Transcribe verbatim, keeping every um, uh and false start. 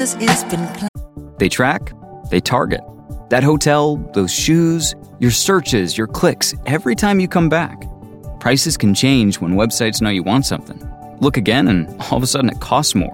is been cl- They track, they target. That hotel, those shoes, your searches, your clicks, every time you come back. Prices can change when websites know you want something. Look again and all of a sudden it costs more.